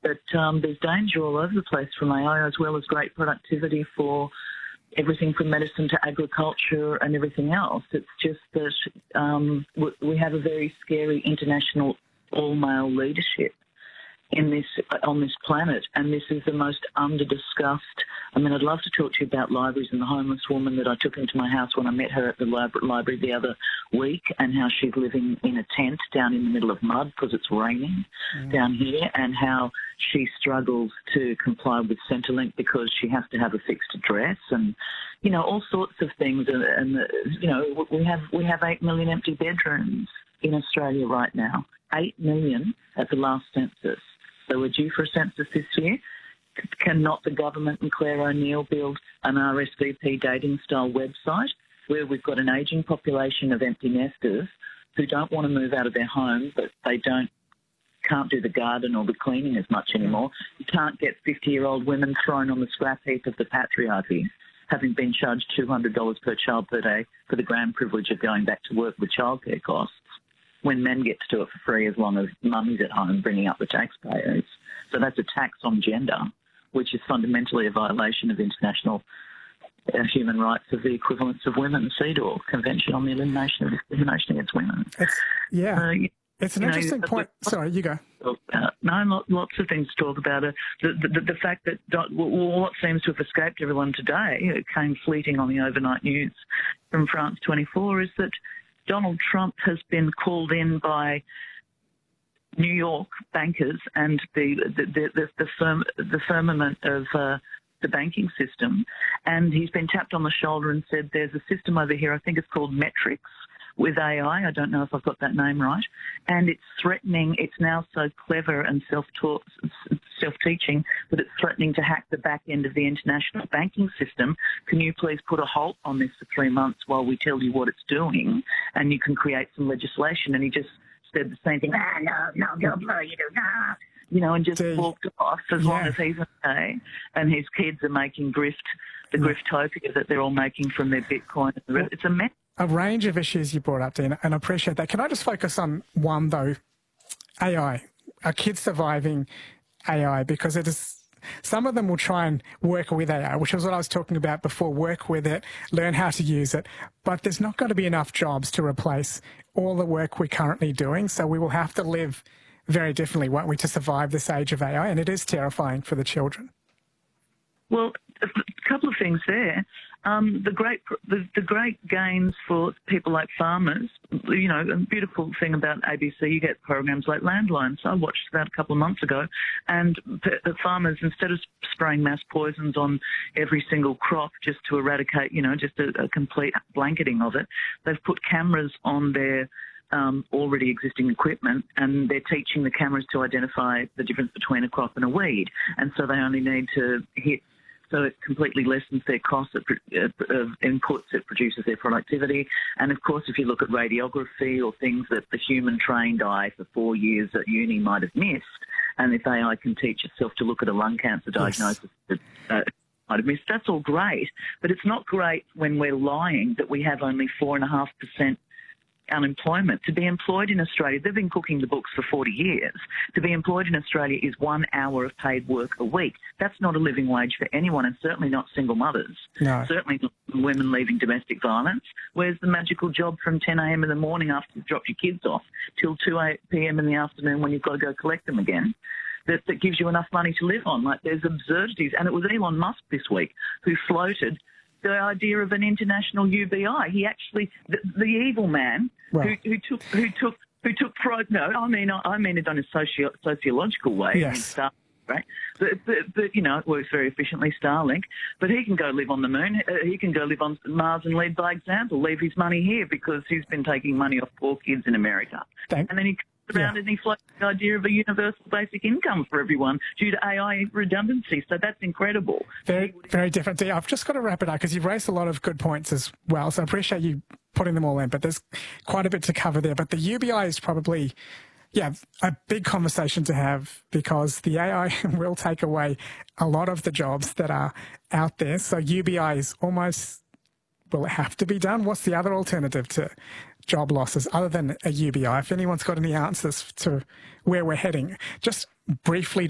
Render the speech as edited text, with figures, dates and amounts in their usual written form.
But there's danger all over the place from AI, as well as great productivity for everything from medicine to agriculture and everything else. It's just that we have a very scary international all-male leadership on this planet, and this is the most under-discussed. I mean, I'd love to talk to you about libraries and the homeless woman that I took into my house when I met her at the library the other week, and how she's living in a tent down in the middle of mud because it's raining down here, and how she struggles to comply with Centrelink because she has to have a fixed address, and all sorts of things. And we have 8 million empty bedrooms in Australia right now. 8 million at the last census. So we're due for a census this year. Cannot the government and Claire O'Neill build an RSVP dating-style website where we've got an ageing population of empty nesters who don't want to move out of their home, but they can't do the garden or the cleaning as much anymore? You can't get 50-year-old women thrown on the scrap heap of the patriarchy, having been charged $200 per child per day for the grand privilege of going back to work with childcare costs, when men get to do it for free as long as mummy's at home bringing up the taxpayers. So that's a tax on gender, which is fundamentally a violation of international human rights of the equivalence of women, CEDAW, Convention on the Elimination of Discrimination Against Women. It's an interesting point. Sorry, you go. No, lots of things to talk about. The fact that what seems to have escaped everyone today, it came fleeting on the overnight news from France 24, is that Donald Trump has been called in by New York bankers and the firmament of the banking system, and he's been tapped on the shoulder and said, there's a system over here, I think it's called Metrics, with AI. I don't know if I've got that name right. And it's threatening, it's now so clever and self-teaching that it's threatening to hack the back end of the international banking system. Can you please put a halt on this for 3 months while we tell you what it's doing, and you can create some legislation? And he just said the same thing, no, and just walked off as long as he's okay. And his kids are making the griftopia that they're all making from their Bitcoin. It's a mess. A range of issues you brought up, Dina, and I appreciate that. Can I just focus on one, though? AI. Are kids surviving AI? Because it is, some of them will try and work with AI, which is what I was talking about before, work with it, learn how to use it. But there's not going to be enough jobs to replace all the work we're currently doing, so we will have to live very differently, won't we, to survive this age of AI, and it is terrifying for the children. Well, a couple of things there. The great gains for people like farmers, a beautiful thing about ABC, you get programs like Landline. So I watched that a couple of months ago, and the farmers, instead of spraying mass poisons on every single crop just to eradicate, just a complete blanketing of it, they've put cameras on their already existing equipment, and they're teaching the cameras to identify the difference between a crop and a weed. And so they only need to hit, so it completely lessens their costs of inputs, it produces their productivity. And of course, if you look at radiography or things that the human trained eye for 4 years at uni might have missed, and if AI can teach itself to look at a lung cancer diagnosis that might have missed, that's all great. But it's not great when we're lying that we have only 4.5% unemployment. To be employed in Australia, they've been cooking the books for 40 years. To be employed in Australia is 1 hour of paid work a week. That's not a living wage for anyone, and certainly not single mothers. No. Certainly not women leaving domestic violence. Where's the magical job from 10 a.m. in the morning after you've dropped your kids off till 2 p.m. in the afternoon when you've got to go collect them again? That gives you enough money to live on. Like, there's absurdities. And it was Elon Musk this week who floated the idea of an international UBI. He actually, the evil man who took pride. No, I mean it on a sociological way. Yes. Right, but it works very efficiently, Starlink. But he can go live on the moon. He can go live on Mars and lead by example. Leave his money here because he's been taking money off poor kids in America. And then he comes around and he floats the idea of a universal basic income for everyone due to AI redundancy. So that's incredible. Very, very different. I've just got to wrap it up because you've raised a lot of good points as well. So I appreciate you putting them all in. But there's quite a bit to cover there. But the UBI is probably a big conversation to have because the AI will take away a lot of the jobs that are out there. So UBI is almost, will it have to be done? What's the other alternative to job losses other than a UBI? If anyone's got any answers to where we're heading, just briefly